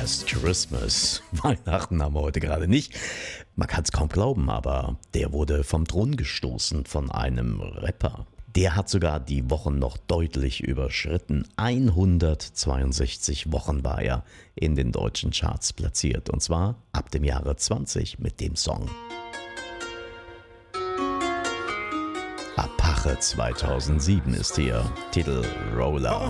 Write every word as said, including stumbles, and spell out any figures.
Last Christmas. Weihnachten haben wir heute gerade nicht. Man kann es kaum glauben, aber der wurde vom Thron gestoßen von einem Rapper. Der hat sogar die Wochen noch deutlich überschritten. hundertzweiundsechzig Wochen war er in den deutschen Charts platziert. Und zwar ab dem Jahre zwanzig mit dem Song Apache zweitausendsieben ist hier. Titel Roller.